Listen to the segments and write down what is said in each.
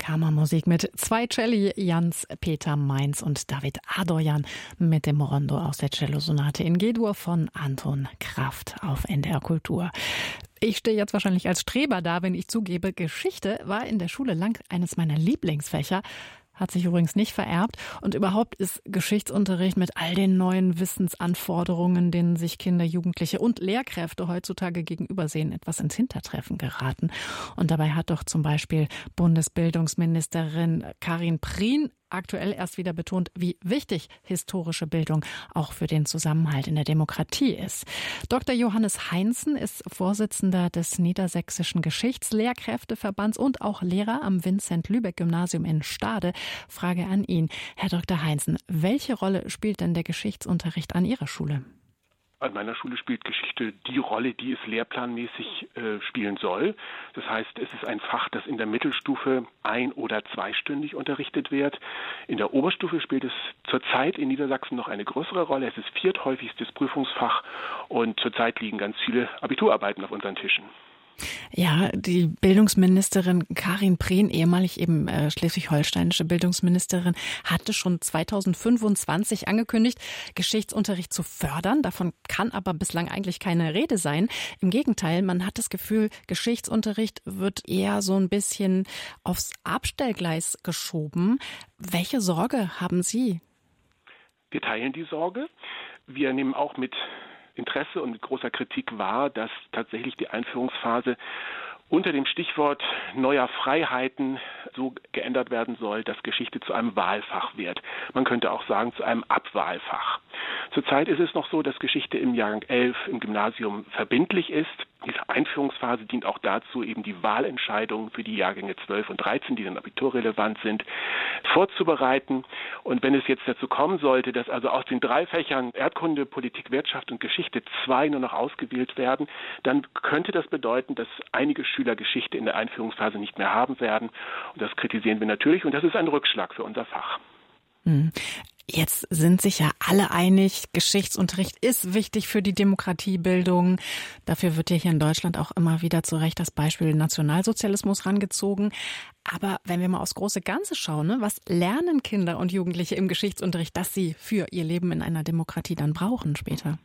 Kammermusik mit zwei Celli, Jans-Peter Mainz und David Adorjan mit dem Rondo aus der Cellosonate in G-Dur von Anton Kraft auf NDR Kultur. Ich stehe jetzt wahrscheinlich als Streber da, wenn ich zugebe, Geschichte war in der Schule lang eines meiner Lieblingsfächer. Hat sich übrigens nicht vererbt. Und überhaupt ist Geschichtsunterricht mit all den neuen Wissensanforderungen, denen sich Kinder, Jugendliche und Lehrkräfte heutzutage gegenübersehen, etwas ins Hintertreffen geraten. Und dabei hat doch zum Beispiel Bundesbildungsministerin Karin Prien aktuell erst wieder betont, wie wichtig historische Bildung auch für den Zusammenhalt in der Demokratie ist. Dr. Johannes Heinzen ist Vorsitzender des Niedersächsischen Geschichtslehrkräfteverbands und auch Lehrer am Vincent-Lübeck-Gymnasium in Stade. Frage an ihn. Herr Dr. Heinzen, welche Rolle spielt denn der Geschichtsunterricht an Ihrer Schule? An meiner Schule spielt Geschichte die Rolle, die es lehrplanmäßig spielen soll. Das heißt, es ist ein Fach, das in der Mittelstufe ein- oder zweistündig unterrichtet wird. In der Oberstufe spielt es zurzeit in Niedersachsen noch eine größere Rolle. Es ist vierthäufigstes Prüfungsfach und zurzeit liegen ganz viele Abiturarbeiten auf unseren Tischen. Ja, die Bildungsministerin Karin Prien, ehemalig eben schleswig-holsteinische Bildungsministerin, hatte schon 2025 angekündigt, Geschichtsunterricht zu fördern. Davon kann aber bislang eigentlich keine Rede sein. Im Gegenteil, man hat das Gefühl, Geschichtsunterricht wird eher so ein bisschen aufs Abstellgleis geschoben. Welche Sorge haben Sie? Wir teilen die Sorge. Wir nehmen auch mit Interesse und mit großer Kritik wahr, dass tatsächlich die Einführungsphase unter dem Stichwort neuer Freiheiten so geändert werden soll, dass Geschichte zu einem Wahlfach wird. Man könnte auch sagen, zu einem Abwahlfach. Zurzeit ist es noch so, dass Geschichte im Jahrgang 11 im Gymnasium verbindlich ist. Diese Einführungsphase dient auch dazu, eben die Wahlentscheidungen für die Jahrgänge 12 und 13, die dann abiturrelevant sind, vorzubereiten. Und wenn es jetzt dazu kommen sollte, dass also aus den 3 Fächern Erdkunde, Politik, Wirtschaft und Geschichte 2 nur noch ausgewählt werden, dann könnte das bedeuten, dass einige Schüler Geschichte in der Einführungsphase nicht mehr haben werden. Und das kritisieren wir natürlich. Und das ist ein Rückschlag für unser Fach. Jetzt sind sich ja alle einig, Geschichtsunterricht ist wichtig für die Demokratiebildung. Dafür wird ja hier in Deutschland auch immer wieder zu Recht das Beispiel Nationalsozialismus rangezogen. Aber wenn wir mal aufs große Ganze schauen, ne, was lernen Kinder und Jugendliche im Geschichtsunterricht, das sie für ihr Leben in einer Demokratie dann brauchen später?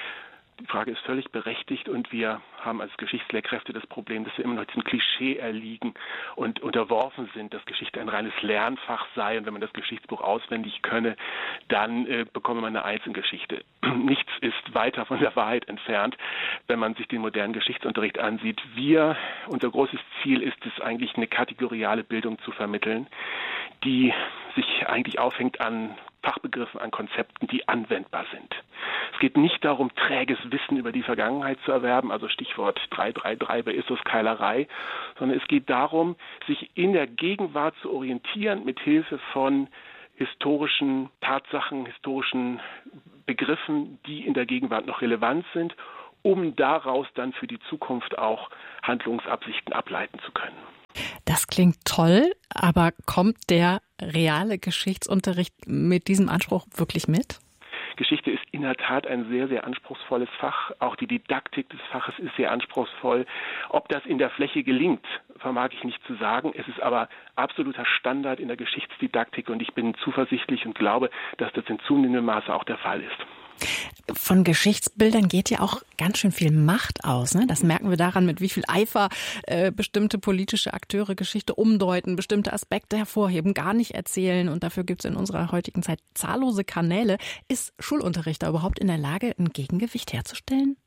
Die Frage ist völlig berechtigt und wir haben als Geschichtslehrkräfte das Problem, dass wir immer noch diesem Klischee erliegen und unterworfen sind, dass Geschichte ein reines Lernfach sei und wenn man das Geschichtsbuch auswendig könne, dann bekomme man eine 1 in Geschichte. Nichts ist weiter von der Wahrheit entfernt, wenn man sich den modernen Geschichtsunterricht ansieht. Unser großes Ziel ist es eigentlich, eine kategoriale Bildung zu vermitteln, die sich eigentlich aufhängt an Fachbegriffen, an Konzepten, die anwendbar sind. Es geht nicht darum, träges Wissen über die Vergangenheit zu erwerben, also Stichwort 333 bei Issus Keilerei, sondern es geht darum, sich in der Gegenwart zu orientieren mit Hilfe von historischen Tatsachen, historischen Begriffen, die in der Gegenwart noch relevant sind, um daraus dann für die Zukunft auch Handlungsabsichten ableiten zu können. Das klingt toll, aber kommt der reale Geschichtsunterricht mit diesem Anspruch wirklich mit? Geschichte ist in der Tat ein sehr, sehr anspruchsvolles Fach. Auch die Didaktik des Faches ist sehr anspruchsvoll. Ob das in der Fläche gelingt, vermag ich nicht zu sagen. Es ist aber absoluter Standard in der Geschichtsdidaktik und ich bin zuversichtlich und glaube, dass das in zunehmendem Maße auch der Fall ist. Von Geschichtsbildern geht ja auch ganz schön viel Macht aus. Ne? Das merken wir daran, mit wie viel Eifer bestimmte politische Akteure Geschichte umdeuten, bestimmte Aspekte hervorheben, gar nicht erzählen. Und dafür gibt es in unserer heutigen Zeit zahllose Kanäle. Ist Schulunterricht da überhaupt in der Lage, ein Gegengewicht herzustellen?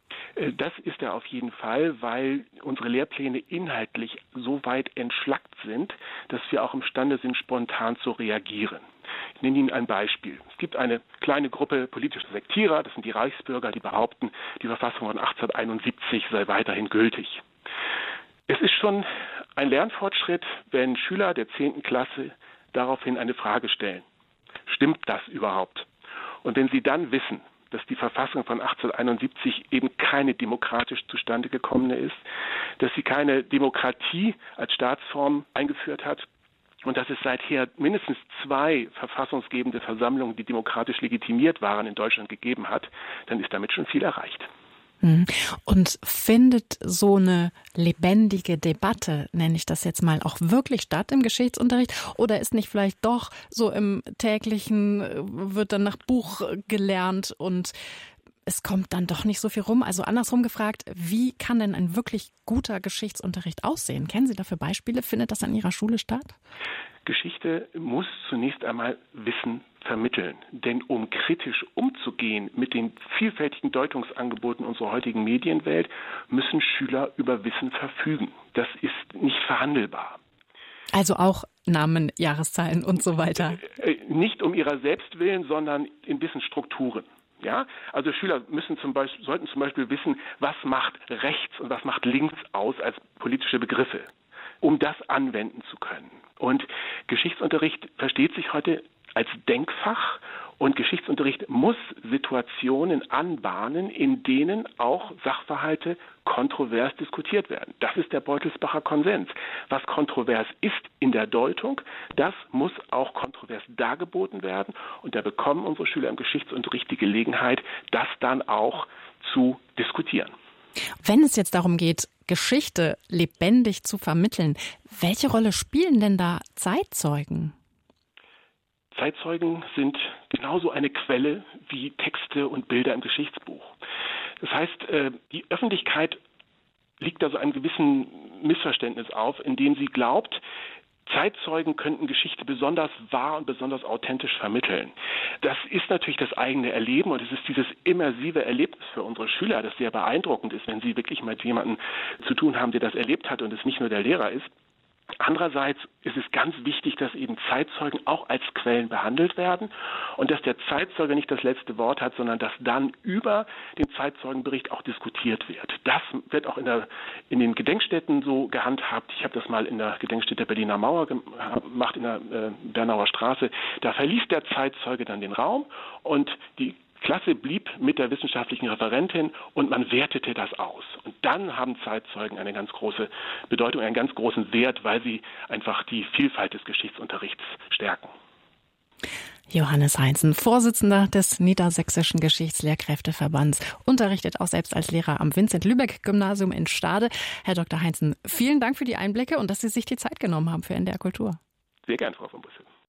Das ist er auf jeden Fall, weil unsere Lehrpläne inhaltlich so weit entschlackt sind, dass wir auch imstande sind, spontan zu reagieren. Ich nenne Ihnen ein Beispiel. Es gibt eine kleine Gruppe politischer Sektierer, das sind die Reichsbürger, die behaupten, die Verfassung von 1871 sei weiterhin gültig. Es ist schon ein Lernfortschritt, wenn Schüler der 10. Klasse daraufhin eine Frage stellen. Stimmt das überhaupt? Und wenn sie dann wissen, dass die Verfassung von 1871 eben keine demokratisch zustande gekommene ist, dass sie keine Demokratie als Staatsform eingeführt hat und dass es seither mindestens 2 verfassungsgebende Versammlungen, die demokratisch legitimiert waren, in Deutschland gegeben hat, dann ist damit schon viel erreicht. Und findet so eine lebendige Debatte, nenne ich das jetzt mal, auch wirklich statt im Geschichtsunterricht? Oder ist nicht vielleicht doch so im täglichen, wird dann nach Buch gelernt und es kommt dann doch nicht so viel rum? Also andersrum gefragt, wie kann denn ein wirklich guter Geschichtsunterricht aussehen? Kennen Sie dafür Beispiele? Findet das an Ihrer Schule statt? Geschichte muss zunächst einmal Wissen vermitteln. Denn um kritisch umzugehen mit den vielfältigen Deutungsangeboten unserer heutigen Medienwelt, müssen Schüler über Wissen verfügen. Das ist nicht verhandelbar. Also auch Namen, Jahreszahlen und so weiter? Nicht um ihrer selbst willen, sondern in Wissensstrukturen. Ja, also Schüler sollten zum Beispiel wissen, was macht rechts und was macht links aus als politische Begriffe, um das anwenden zu können. Und Geschichtsunterricht versteht sich heute als Denkfach und Geschichtsunterricht muss Situationen anbahnen, in denen auch Sachverhalte kontrovers diskutiert werden. Das ist der Beutelsbacher Konsens. Was kontrovers ist in der Deutung, das muss auch kontrovers dargeboten werden und da bekommen unsere Schüler im Geschichtsunterricht die Gelegenheit, das dann auch zu diskutieren. Wenn es jetzt darum geht, Geschichte lebendig zu vermitteln, welche Rolle spielen denn da Zeitzeugen? Zeitzeugen sind genauso eine Quelle wie Texte und Bilder im Geschichtsbuch. Das heißt, die Öffentlichkeit liegt da so einem gewissen Missverständnis auf, indem sie glaubt, Zeitzeugen könnten Geschichte besonders wahr und besonders authentisch vermitteln. Das ist natürlich das eigene Erleben und es ist dieses immersive Erlebnis für unsere Schüler, das sehr beeindruckend ist, wenn sie wirklich mit jemandem zu tun haben, der das erlebt hat und es nicht nur der Lehrer ist. Andererseits ist es ganz wichtig, dass eben Zeitzeugen auch als Quellen behandelt werden und dass der Zeitzeuge nicht das letzte Wort hat, sondern dass dann über den Zeitzeugenbericht auch diskutiert wird. Das wird auch in den Gedenkstätten so gehandhabt. Ich habe das mal in der Gedenkstätte Berliner Mauer gemacht, in der Bernauer Straße. Da verließ der Zeitzeuge dann den Raum und die Klasse blieb mit der wissenschaftlichen Referentin und man wertete das aus. Und dann haben Zeitzeugen eine ganz große Bedeutung, einen ganz großen Wert, weil sie einfach die Vielfalt des Geschichtsunterrichts stärken. Johannes Heinzen, Vorsitzender des Niedersächsischen Geschichtslehrkräfteverbands, unterrichtet auch selbst als Lehrer am Vincent-Lübeck-Gymnasium in Stade. Herr Dr. Heinzen, vielen Dank für die Einblicke und dass Sie sich die Zeit genommen haben für NDR Kultur. Sehr gern, Frau von Busse.